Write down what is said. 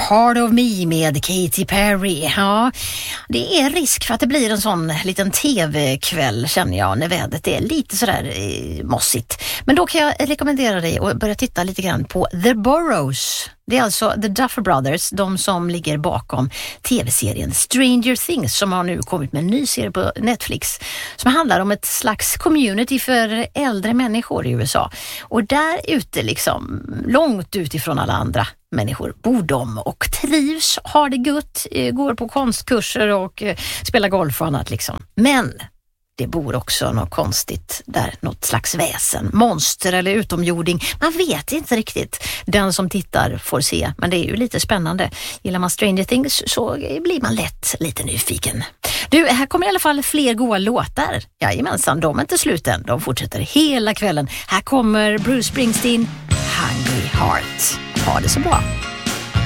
Part of Me med Katy Perry. Ja, det är risk för att det blir en sån liten tv-kväll, känner jag, när vädret är lite sådär mossigt. Men då kan jag rekommendera dig att börja titta lite grann på The Burrows. Det är alltså The Duffer Brothers, de som ligger bakom tv-serien Stranger Things, som har nu kommit med en ny serie på Netflix som handlar om ett slags community för äldre människor i USA. Och där ute, liksom långt utifrån alla andra människor, bor de och trivs, har det gott, går på konstkurser och spelar golf och annat liksom. Men det bor också något konstigt där, något slags väsen, monster eller utomjording. Man vet inte riktigt. Den som tittar får se, men det är ju lite spännande. Gillar man Stranger Things så blir man lätt lite nyfiken. Du, här kommer i alla fall fler goda låtar. Jajamensan, de är inte slut än. De fortsätter hela kvällen. Här kommer Bruce Springsteen, Hungry Heart. Ha det så bra.